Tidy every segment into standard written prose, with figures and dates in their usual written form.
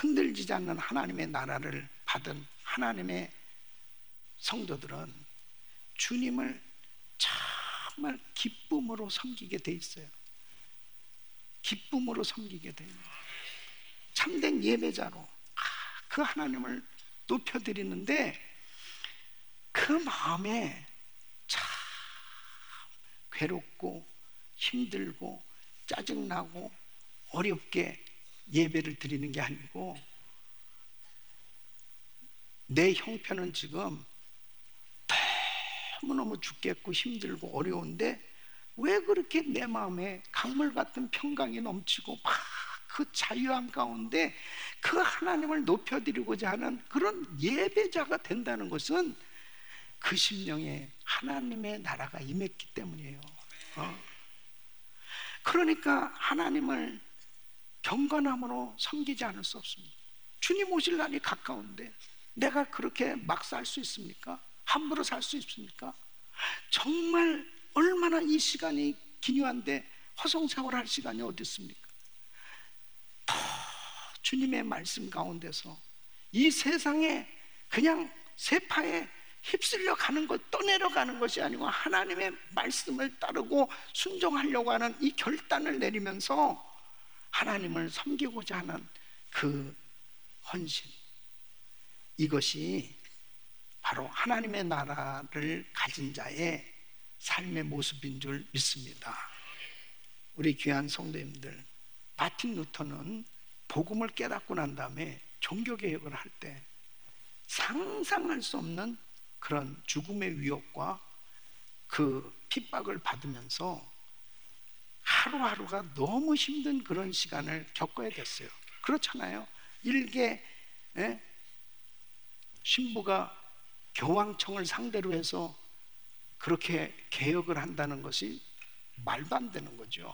흔들리지 않는 하나님의 나라를 받은 하나님의 성도들은 주님을 정말 기쁨으로 섬기게 돼 있어요. 기쁨으로 섬기게 돼요. 참된 예배자로 그 하나님을 높여드리는데 그 마음에 참 괴롭고 힘들고 짜증나고 어렵게 예배를 드리는 게 아니고, 내 형편은 지금 너무너무 죽겠고 힘들고 어려운데 왜 그렇게 내 마음에 강물 같은 평강이 넘치고 막 그 자유함 가운데 그 하나님을 높여드리고자 하는 그런 예배자가 된다는 것은 그 심령에 하나님의 나라가 임했기 때문이에요. 그러니까 하나님을 경건함으로 섬기지 않을 수 없습니다. 주님 오실 날이 가까운데 내가 그렇게 막 살 수 있습니까? 함부로 살 수 있습니까? 정말 얼마나 이 시간이 기묘한데 허송세월할 시간이 어디 있습니까? 더 주님의 말씀 가운데서 이 세상에 그냥 세파에 휩쓸려 가는 것, 떠내려가는 것이 아니고 하나님의 말씀을 따르고 순종하려고 하는 이 결단을 내리면서 하나님을 섬기고자 하는 그 헌신, 이것이 바로 하나님의 나라를 가진 자의 삶의 모습인 줄 믿습니다. 우리 귀한 성도님들, 마틴 루터는 복음을 깨닫고 난 다음에 종교개혁을 할 때 상상할 수 없는 그런 죽음의 위협과 그 핍박을 받으면서 하루하루가 너무 힘든 그런 시간을 겪어야 됐어요. 그렇잖아요. 일개 신부가 교황청을 상대로 해서 그렇게 개혁을 한다는 것이 말도 안 되는 거죠.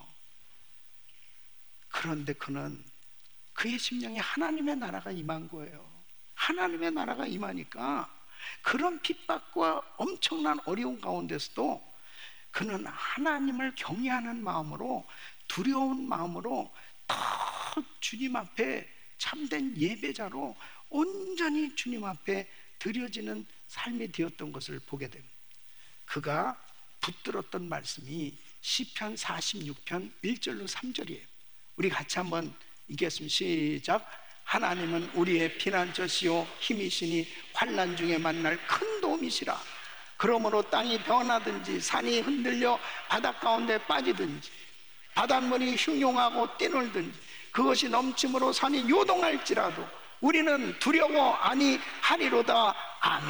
그런데 그는 그의 심령에 하나님의 나라가 임한 거예요. 하나님의 나라가 임하니까 그런 핍박과 엄청난 어려운 가운데서도 그는 하나님을 경외하는 마음으로, 두려운 마음으로 더 주님 앞에 참된 예배자로 온전히 주님 앞에 드려지는 삶이 되었던 것을 보게 됩니다. 그가 붙들었던 말씀이 시편 46편 1절로 3절이에요. 우리 같이 한번 읽겠습니다. 시작. 하나님은 우리의 피난처시요 힘이시니 환난 중에 만날 큰 도움이시라. 그러므로 땅이 변하든지 산이 흔들려 바닷 가운데 빠지든지 바닷물이 흉용하고 뛰놀든지 그것이 넘침으로 산이 요동할지라도 우리는 두려워 아니하리로다. 아멘.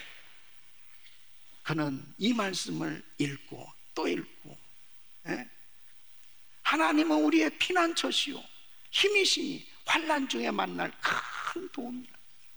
그는 이 말씀을 읽고 또 읽고, 하나님은 우리의 피난처시요 힘이시니 환난 중에 만날 큰 도움이라.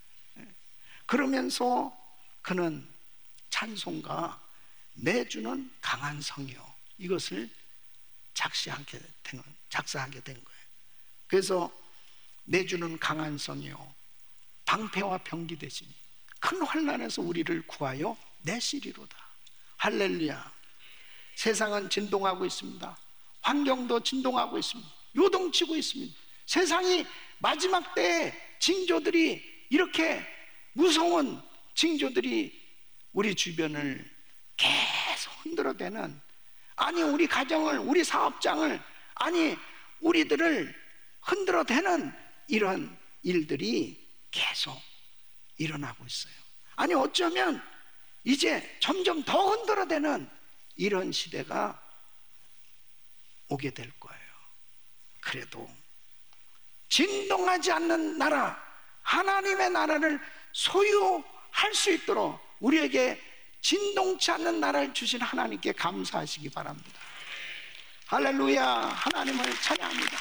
그러면서 그는 찬송가 내주는 강한 성이요, 이것을 작사하게 된 거예요. 그래서 내주는 강한 성이요 방패와 병기 되시니 큰 환난에서 우리를 구하여 내시리로다. 할렐루야. 세상은 진동하고 있습니다. 환경도 진동하고 있습니다. 요동치고 있습니다. 세상이 마지막 때에 징조들이, 이렇게 무서운 징조들이 우리 주변을 계속 흔들어대는, 아니 우리 가정을, 우리 사업장을, 아니 우리들을 흔들어대는 이런 일들이 계속 일어나고 있어요. 아니 어쩌면 이제 점점 더 흔들어대는 이런 시대가 오게 될 거예요. 그래도 진동하지 않는 나라, 하나님의 나라를 소유할 수 있도록 우리에게 진동치 않는 나라를 주신 하나님께 감사하시기 바랍니다. 할렐루야. 하나님을 찬양합니다.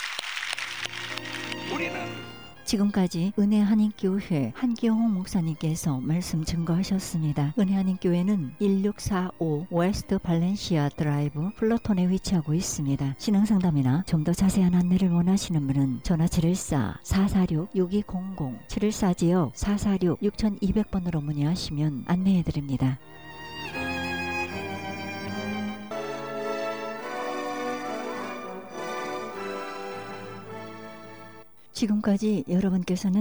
우리는 지금까지 은혜한인교회 한기홍 목사님께서 말씀 증거하셨습니다. 은혜한인교회는 1645 웨스트 발렌시아 드라이브 플러톤에 위치하고 있습니다. 신앙상담이나 좀 더 자세한 안내를 원하시는 분은 전화 714-446-6200 714지역 446-6200번으로 문의하시면 안내해드립니다. 지금까지 여러분께서는